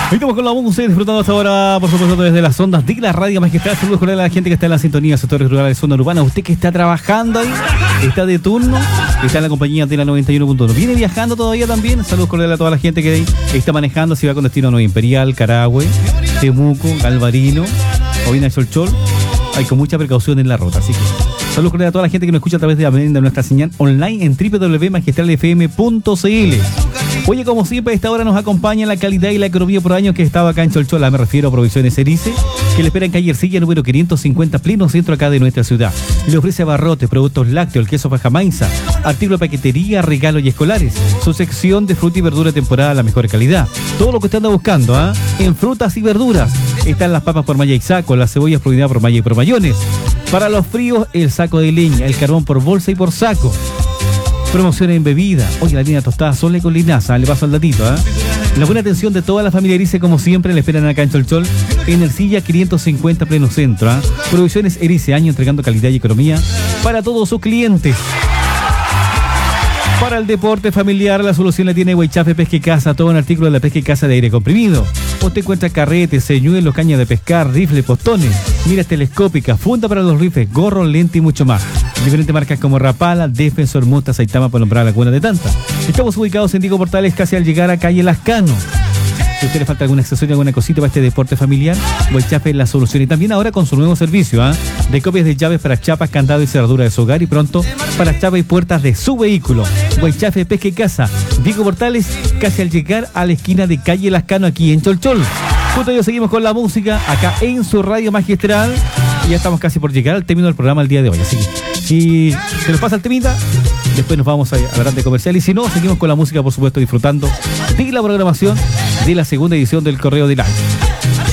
Estamos con la música, disfrutando hasta ahora, por supuesto, desde las ondas de la radio magistral. Saludos cordiales a la gente que está en la sintonía, sectores rurales, zona urbana. Usted que está trabajando ahí, está de turno, está en la compañía de la 91.1. Viene viajando todavía también. Saludos cordiales a toda la gente que está manejando, si va con destino a Nueva Imperial, Carahue, Temuco, Galvarino o viene a Cholchol. Hay con mucha precaución en la ruta, así que saludos cordiales a toda la gente que nos escucha a través de nuestra señal online en www.magistralfm.cl. Oye, como siempre, a esta hora nos acompaña la calidad y la economía por años que estaba acá en Cholchola. Me refiero a Provisiones Erice, que le espera en calle Ercilla, número 550, pleno centro acá de nuestra ciudad. Le ofrece abarrotes, productos lácteos, el queso Fajamainza, artículos de paquetería, regalos y escolares. Su sección de fruta y verdura temporada a la mejor calidad. Todo lo que usted anda buscando, en frutas y verduras. Están las papas por malla y saco, las cebollas por unidad por malla y por mayones. Para los fríos, el saco de leña, el carbón por bolsa y por saco. Promociones en bebida. Oye, la línea tostada sola y con linaza. Le paso al datito, La buena atención de toda la familia Erice, como siempre, le esperan acá en Cholchol, en Ercilla 550, pleno centro. Provisiones Erice, año entregando calidad y economía para todos sus clientes. Para el deporte familiar, la solución la tiene Huaychafe Pesca y Caza, todo un artículo de la pesca y caza de aire comprimido. Usted encuentra carretes, señuelos, cañas de pescar, rifles, postones, miras telescópicas, funda para los rifles, gorros, lentes y mucho más. Diferentes marcas como Rapala, Defensor, Mota, Saitama, para nombrar alguna de tantas. Estamos ubicados en Diego Portales, casi al llegar a calle Lascano. Si a usted le falta algún accesorio, alguna cosita para este deporte familiar, Huaychafe es la solución. Y también ahora con su nuevo servicio, de copias de llaves para chapas, candado y cerradura de su hogar, y pronto para chapas y puertas de su vehículo. Huaychafe Pesca y Caza, Diego Portales, casi al llegar a la esquina de calle Lascano, aquí en Cholchol. Justo yo seguimos con la música acá en su radio magistral y ya estamos casi por llegar al término del programa el día de hoy. Así que si se nos pasa el temita, después nos vamos a la grande comercial, y si no, seguimos con la música, por supuesto, disfrutando de la programación de la segunda edición del Correo del Año.